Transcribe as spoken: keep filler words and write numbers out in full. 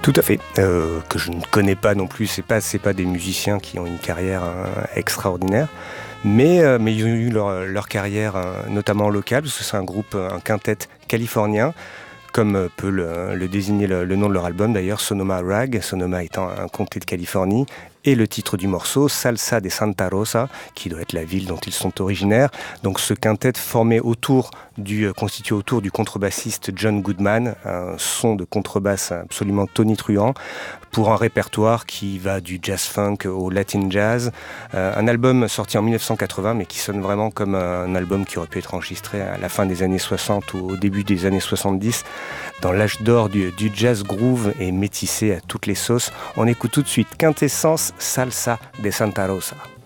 Tout à fait, euh, que je ne connais pas non plus, c'est pas, c'est pas des musiciens qui ont une carrière hein, extraordinaire, mais, euh, mais ils ont eu leur, leur carrière hein, notamment locale, parce que c'est un groupe, un quintet californien, comme peut le, le désigner le, le nom de leur album d'ailleurs, Sonoma Rag, Sonoma étant un comté de Californie, et le titre du morceau, Salsa de Santa Rosa, qui doit être la ville dont ils sont originaires. Donc ce quintet formé autour du, euh, constitué autour du contrebassiste John Goodman, un son de contrebasse absolument tonitruant, pour un répertoire qui va du jazz funk au latin jazz. Euh, un album sorti en dix-neuf cent quatre-vingts, mais qui sonne vraiment comme un album qui aurait pu être enregistré à la fin des années soixante ou au début des années soixante-dix, dans l'âge d'or du, du jazz groove et métissé à toutes les sauces. On écoute tout de suite Quintessence Salsa de Santa Rosa.